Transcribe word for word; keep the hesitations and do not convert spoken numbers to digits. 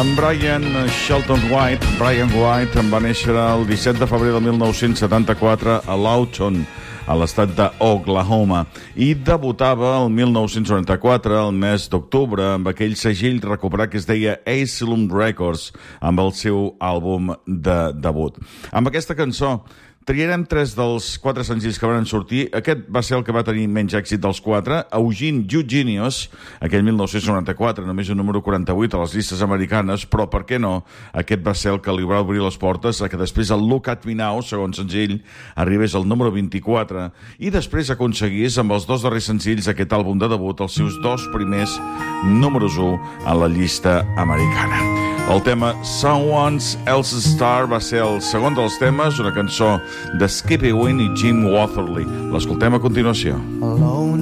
En Brian Shelton White, Brian White va néixer el disset de febrer de mil nou-cents setanta-quatre a Lawton, a l'estat d'Oklahoma, i debutava el mil nou-cents noranta-quatre, el mes d'octubre, amb aquell segell recuperat que es deia Asylum Records, amb el seu àlbum de debut. Amb aquesta cançó triarem tres dels quatre senzills que van sortir. Aquest va ser el que va tenir menys èxit dels quatre. Eugene Eugenius, aquell mil nou-cents noranta-quatre, només el número quaranta-vuit a les llistes americanes, però per què no? Aquest va ser el que li va obrir les portes a que després el Look at Me Now, segon senzill, arribés al número vint-i-quatre i després aconseguís amb els dos darrers senzills aquest àlbum de debut els seus dos primers números u a la llista americana. El tema Someone Else's Star va ser el segon dels temes, una cançó de Skippy Wynne i Jim Watherly. L'escoltem a continuació. Alone